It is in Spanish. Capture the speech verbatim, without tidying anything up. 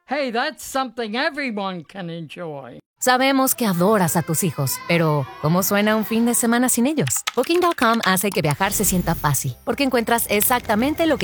Hey, that's something everyone can enjoy. Sabemos que adoras a tus hijos, pero ¿cómo suena un fin de semana sin ellos? Booking punto com hace que viajar se sienta fácil, porque encuentras exactamente lo que